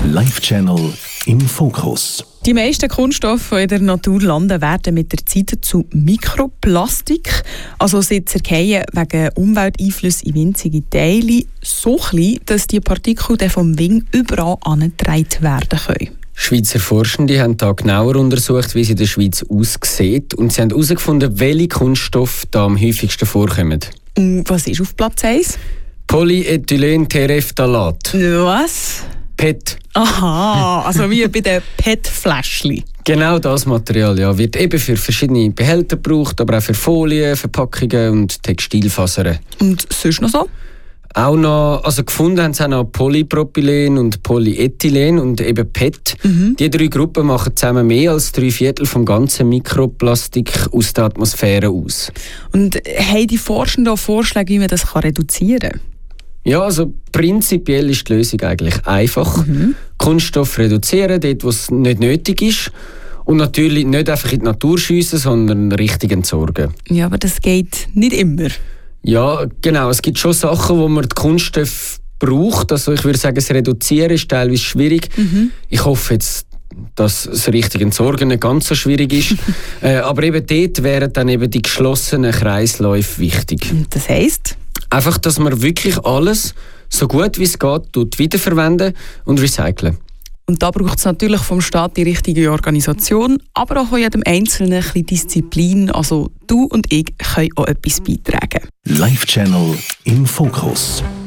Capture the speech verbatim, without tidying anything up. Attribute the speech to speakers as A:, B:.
A: Live-Channel im Fokus.
B: Die meisten Kunststoffe, die in der Natur landen, werden mit der Zeit zu Mikroplastik. Also sie zerfallen wegen Umwelteinflüssen in winzige Teile so klein, dass die Partikel dann vom Wind überall angetragen werden können.
C: Schweizer Forschende haben da genauer untersucht, wie es in der Schweiz aussieht. Und sie haben herausgefunden, welche Kunststoffe da am häufigsten vorkommen.
B: Und was ist auf Platz eins?
C: Polyethylenterephthalat.
B: Was?
C: P E T.
B: Aha, also wie bei den P E T-Fläschchen.
C: Genau das Material ja, wird eben für verschiedene Behälter gebraucht, aber auch für Folien, Verpackungen und Textilfasern.
B: Und sonst noch so?
C: Auch noch, also gefunden haben sie auch noch Polypropylen und Polyethylen und eben P E T. Mhm. Die drei Gruppen machen zusammen mehr als drei Viertel vom ganzen Mikroplastik aus der Atmosphäre aus.
B: Und haben die Forschenden auch Vorschläge, wie man das reduzieren kann?
C: Ja, also prinzipiell ist die Lösung eigentlich einfach. Mhm. Kunststoff reduzieren, dort wo es nicht nötig ist. Und natürlich nicht einfach in die Natur schiessen, sondern richtig entsorgen.
B: Ja, aber das geht nicht immer.
C: Ja, genau. Es gibt schon Sachen, wo man die Kunststoffe braucht. Also ich würde sagen, das Reduzieren ist teilweise schwierig. Mhm. Ich hoffe jetzt, dass das richtige Entsorgen nicht ganz so schwierig ist. äh, aber eben dort wären dann eben die geschlossenen Kreisläufe wichtig.
B: Das heisst?
C: Einfach, dass man wirklich alles, so gut wie es geht, wiederverwenden und recyceln.
B: Und da braucht es natürlich vom Staat die richtige Organisation, aber auch von jedem Einzelnen ein bisschen Disziplin. Also du und ich können auch etwas beitragen.
A: Live-Channel im Fokus.